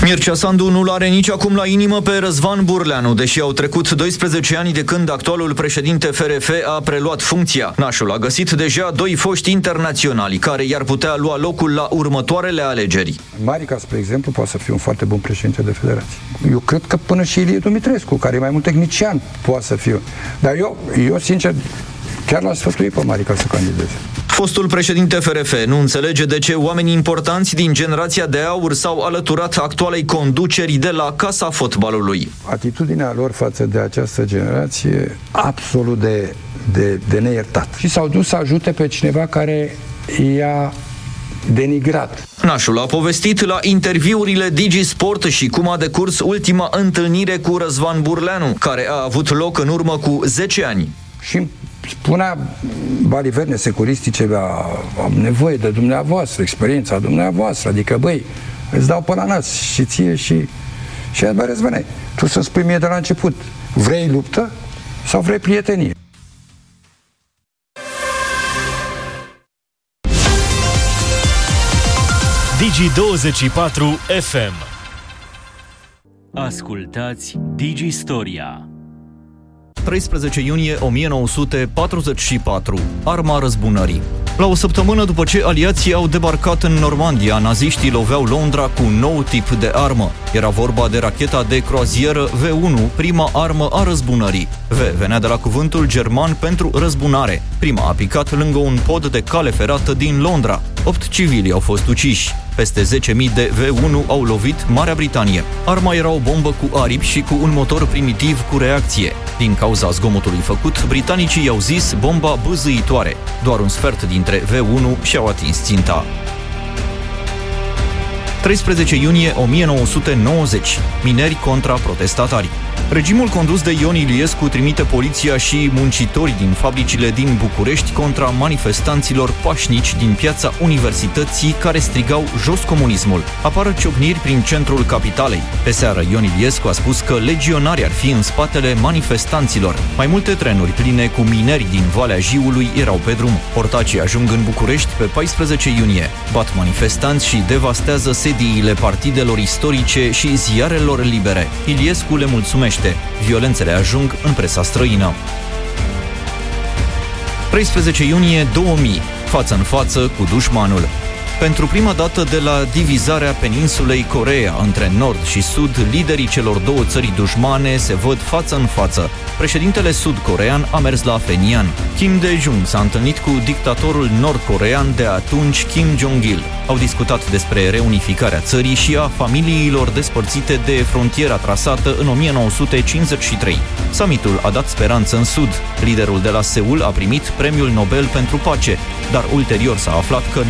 Mircea Sandu nu-l are nici acum la inimă pe Răzvan Burleanu, deși au trecut 12 ani de când actualul președinte FRF a preluat funcția. Nașul a găsit deja 2 foști internaționali care i-ar putea lua locul la următoarele alegeri. Marica, spre exemplu, poate să fie un foarte bun președinte de federație. Eu cred că până și Ilie Dumitrescu, care e mai mult tehnician, poate să fie. Dar eu sincer, chiar l-aș sfătui pe Marica să candideze. Fostul președinte FRF nu înțelege de ce oamenii importanți din generația de aur s-au alăturat actualei conduceri de la Casa Fotbalului. Atitudinea lor față de această generație absolut de neiertat. Și s-au dus să ajute pe cineva care i-a denigrat. Nașul a povestit la interviurile DigiSport și cum a decurs ultima întâlnire cu Răzvan Burleanu, care a avut loc în urmă cu 10 ani. Și spunea baliverne securistice, am nevoie de dumneavoastră, experiența dumneavoastră, adică băi, îți dau pe la nas și ție și bă, Răzvane, tu să spui mie de la început, vrei luptă sau vrei prietenie? Digi24 FM. Ascultați Digistoria. 13 iunie 1944, arma răzbunării. La o săptămână după ce aliații au debarcat în Normandia, naziștii loveau Londra cu un nou tip de armă. Era vorba de racheta de croazieră V1, prima armă a răzbunării. V venea de la cuvântul german pentru răzbunare. Prima a picat lângă un pod de cale ferată din Londra. 8 civili au fost uciși. Peste 10.000 de V1 au lovit Marea Britanie. Arma era o bombă cu aripi și cu un motor primitiv cu reacție. Din cauza zgomotului făcut, britanicii i-au zis bomba bâzâitoare. Doar un sfert dintre V1 și-au atins ținta. 13 iunie 1990. Mineri contra protestatari. Regimul condus de Ion Iliescu trimite poliția și muncitorii din fabricile din București contra manifestanților pașnici din piața Universității care strigau jos comunismul. Apar ciocniri prin centrul capitalei. Pe seară, Ion Iliescu a spus că legionarii ar fi în spatele manifestanților. Mai multe trenuri pline cu mineri din Valea Jiului erau pe drum. Portacii ajung în București pe 14 iunie. Bat manifestanți și devastează sediile partidelor istorice și ziarelor libere. Iliescu le mulțumește. Violențele ajung în presa străină. 13 iunie 2000. Față în față cu dușmanul. Pentru prima dată de la divizarea peninsulei Coreea între nord și sud, liderii celor două țări dușmane se văd față în față. Președintele sud-corean a mers la Phenian. Kim Dae-jung s-a întâlnit cu dictatorul nord-corean de atunci, Kim Jong-il. Au discutat despre reunificarea țării și a familiilor despărțite de frontiera trasată în 1953. Summitul a dat speranță în sud. Liderul de la Seul a primit Premiul Nobel pentru pace, dar ulterior s-a aflat că